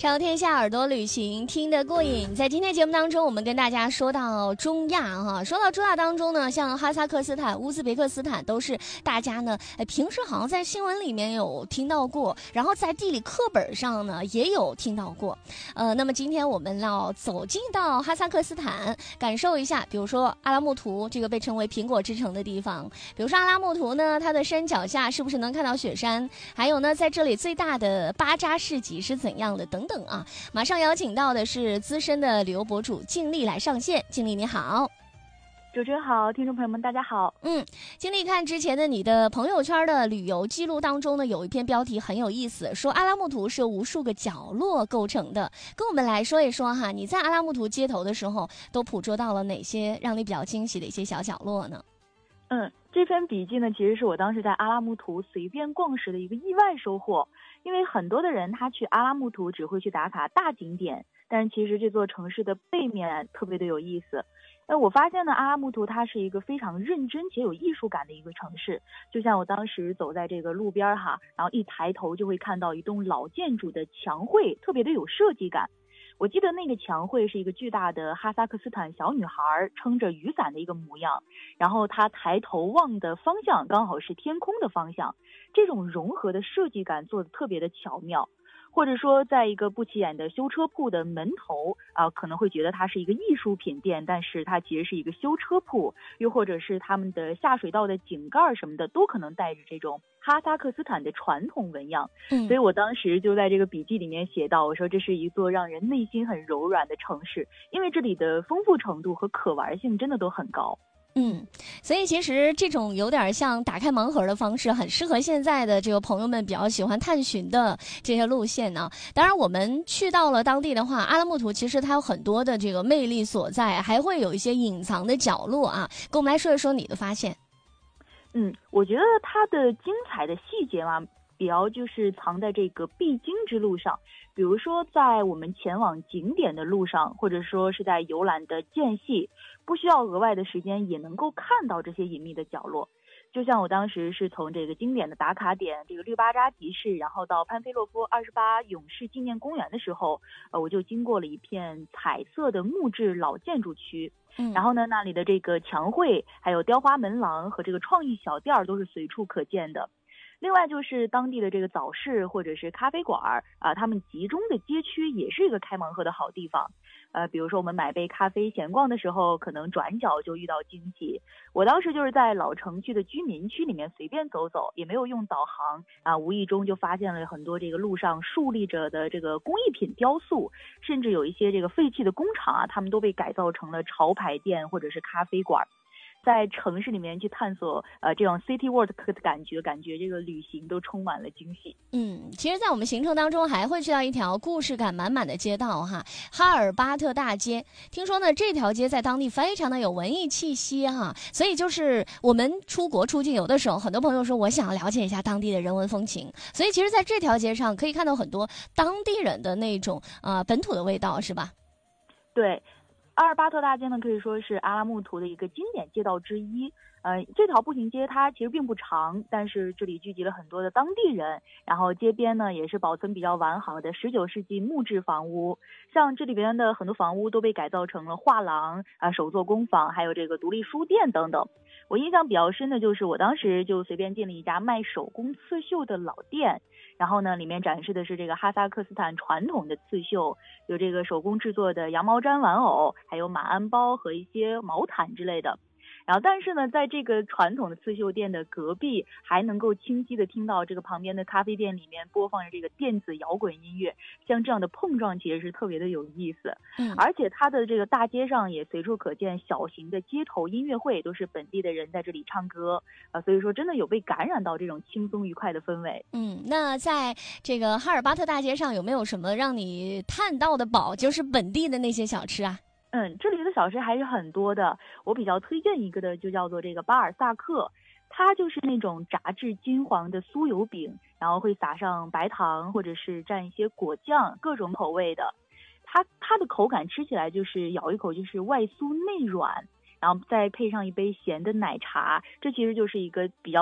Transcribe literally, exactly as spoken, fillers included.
畅游天下，耳朵旅行听得过瘾。在今天节目当中，我们跟大家说到中亚哈，说到中亚当中呢，像哈萨克斯坦、乌兹别克斯坦都是大家呢，哎，平时好像在新闻里面有听到过，然后在地理课本上呢也有听到过。呃，那么今天我们要走进到哈萨克斯坦，感受一下，比如说阿拉木图这个被称为苹果之城的地方，比如说阿拉木图呢，它的山脚下是不是能看到雪山？还有呢，在这里最大的巴扎市集是怎样的？等等啊，马上邀请到的是资深的旅游博主静丽来上线。静丽你好。 主持人好，听众朋友们大家好。 嗯，经历看之前的你的朋友圈的旅游记录当中呢，有一篇标题很有意思，说阿拉木图是由无数个角落构成的。跟我们来说一说哈，你在阿拉木图街头的时候都捕捉到了哪些让你比较惊喜的一些小角落呢？ 嗯，这篇笔记呢，其实是我当时在阿拉木图随便逛时的一个意外收获。因为很多的人他去阿拉木图只会去打卡大景点，但是其实这座城市的背面特别的有意思。呃，我发现呢，阿拉木图它是一个非常认真且有艺术感的一个城市。就像我当时走在这个路边哈，然后一抬头就会看到一栋老建筑的墙绘，特别的有设计感。我记得那个墙绘是一个巨大的哈萨克斯坦小女孩撑着雨伞的一个模样，然后她抬头望的方向刚好是天空的方向，这种融合的设计感做得特别的巧妙。或者说在一个不起眼的修车铺的门头啊、呃，可能会觉得它是一个艺术品店，但是它其实是一个修车铺，又或者是他们的下水道的井盖什么的，都可能带着这种哈萨克斯坦的传统纹样。 嗯， 所以我当时就在这个笔记里面写到，我说这是一座让人内心很柔软的城市，因为这里的丰富程度和可玩性真的都很高。 嗯，所以其实这种有点像打开盲盒的方式，很适合现在的这个朋友们比较喜欢探寻的这些路线呢。当然，我们去到了当地的话，阿拉木图其实它有很多的这个魅力所在，还会有一些隐藏的角落啊。跟我们来说一说你的发现。 嗯，我觉得它的精彩的细节嘛，比较就是藏在这个必经之路上，比如说在我们前往景点的路上，或者说是在游览的间隙，不需要额外的时间也能够看到这些隐秘的角落。就像我当时是从这个经典的打卡点这个绿巴扎集市，然后到潘菲洛夫二十八勇士纪念公园的时候，呃，我就经过了一片彩色的木质老建筑区。 嗯， 然后呢，那里的这个墙绘，还有雕花门廊和这个创意小店都是随处可见的。另外就是当地的这个早市或者是咖啡馆啊，他们集中的街区也是一个开盲盒的好地方。呃，比如说我们买杯咖啡闲逛的时候，可能转角就遇到惊喜。我当时就是在老城区的居民区里面随便走走，也没有用导航啊，无意中就发现了很多这个路上竖立着的这个工艺品雕塑，甚至有一些这个废弃的工厂啊，他们都被改造成了潮牌店或者是咖啡馆。在城市里面去探索呃这种 city walk 的感觉，感觉这个旅行都充满了惊喜。 嗯，其实在我们行程当中还会去到一条故事感满满的街道哈，哈尔巴特大街。听说呢这条街在当地非常的有文艺气息哈，所以就是我们出国出境，有的时候很多朋友说我想要了解一下当地的人文风情，所以其实在这条街上可以看到很多当地人的那种呃本土的味道，是吧？ 对，阿尔巴特大街呢，可以说是阿拉木图的一个经典街道之一。呃，这条步行街它其实并不长，但是这里聚集了很多的当地人，然后街边呢也是保存比较完好的十九世纪木质房屋，像这里边的很多房屋都被改造成了画廊啊、手作工坊，还有这个独立书店等等。我印象比较深的就是我当时就随便进了一家卖手工刺绣的老店，然后呢里面展示的是这个哈萨克斯坦传统的刺绣，有这个手工制作的羊毛毡玩偶，还有马鞍包和一些毛毯之类的。然后但是呢在这个传统的刺绣店的隔壁，还能够清晰的听到这个旁边的咖啡店里面播放着这个电子摇滚音乐，像这样的碰撞其实是特别的有意思。 嗯， 而且它的这个大街上也随处可见小型的街头音乐会，都是本地的人在这里唱歌啊，所以说真的有被感染到这种轻松愉快的氛围。 嗯，那在这个哈尔巴特大街上有没有什么让你探到的宝，就是本地的那些小吃啊？ 嗯，这里的小吃还是很多的，我比较推荐一个的就叫做这个巴尔萨克，它就是那种炸至金黄的酥油饼，然后会撒上白糖或者是蘸一些果酱，各种口味的。它它的口感吃起来就是咬一口就是外酥内软，然后再配上一杯咸的奶茶，这其实就是一个比较